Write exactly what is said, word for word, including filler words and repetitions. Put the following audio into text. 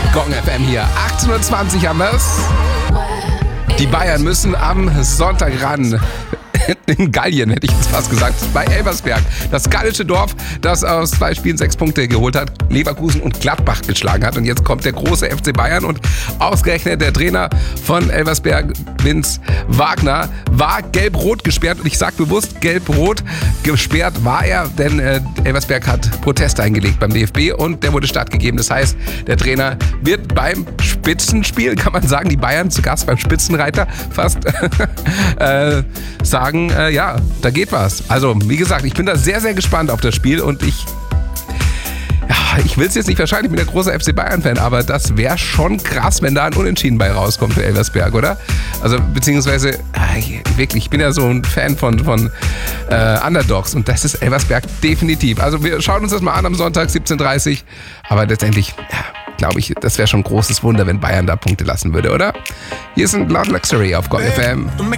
Gong F M hier. achtzehn Uhr zwanzig haben wir's. Die Bayern müssen am Sonntag ran. In Gallien, hätte ich jetzt fast gesagt, bei Elversberg. Das gallische Dorf, das aus zwei Spielen sechs Punkte geholt hat, Leverkusen und Gladbach geschlagen hat. Und jetzt kommt der große F C Bayern und ausgerechnet der Trainer von Elversberg, Vince Wagner, war gelb-rot gesperrt. Und ich sage bewusst, gelb-rot gesperrt war er, denn äh, Elversberg hat Proteste eingelegt beim D F B und der wurde stattgegeben. Das heißt, der Trainer wird beim Spitzenspiel, kann man sagen, die Bayern zu Gast beim Spitzenreiter fast äh, sagen, Äh, ja, da geht was. Also, wie gesagt, ich bin da sehr, sehr gespannt auf das Spiel und ich ja, ich will es jetzt nicht wahrscheinlich, ich bin der große F C Bayern-Fan, aber das wäre schon krass, wenn da ein Unentschieden bei rauskommt für Elversberg, oder? Also, beziehungsweise, äh, wirklich, ich bin ja so ein Fan von, von äh, Underdogs und das ist Elversberg definitiv. Also, wir schauen uns das mal an am Sonntag, siebzehn Uhr dreißig, aber letztendlich, ja, glaube ich, das wäre schon ein großes Wunder, wenn Bayern da Punkte lassen würde, oder? Hier ist ein Loud Luxury auf Gong F M.